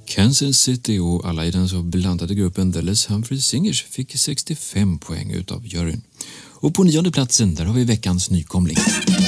Kansas City och alla i den så blandade gruppen The Les Humphrey Singers fick 65 poäng utav juryn. Och på 9:e platsen där har vi veckans nykomling.